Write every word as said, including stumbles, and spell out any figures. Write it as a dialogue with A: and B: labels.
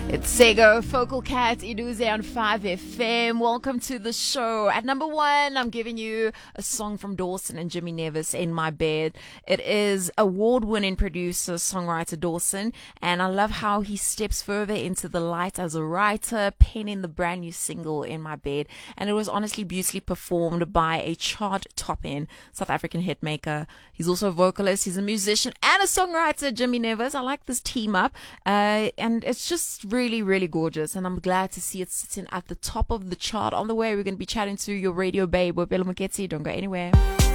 A: It's Sego, Focal Cat, Iduze on five F M. Welcome to the show. At number one, I'm giving you a song from Dawson and Jimmy Nevis, In My Bed. It is award-winning producer, songwriter Dawson, and I love how he steps further into the light as a writer, penning the brand new single, In My Bed. And it was honestly beautifully performed by a chart-topping South African hitmaker. He's also a vocalist, he's a musician, and a songwriter, Jimmy Nevis. I like this team up, uh, and it's just really, really gorgeous, and I'm glad to see it sitting at the top of the chart. On the way, we're going to be chatting to your radio babe, Wapelo Moketsi. Don't go anywhere.